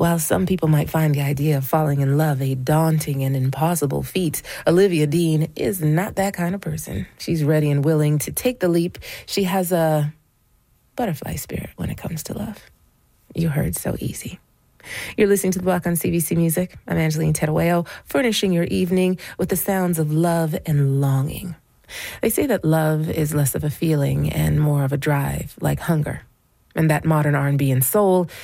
While some people might find the idea of falling in love a daunting and impossible feat, Olivia Dean is not that kind of person. She's ready and willing to take the leap. She has a butterfly spirit when it comes to love. You heard So Easy. You're listening to The Block on CBC Music. I'm Angeline Terueo, furnishing your evening with the sounds of love and longing. They say that love is less of a feeling and more of a drive, like hunger, and that modern R&B and soul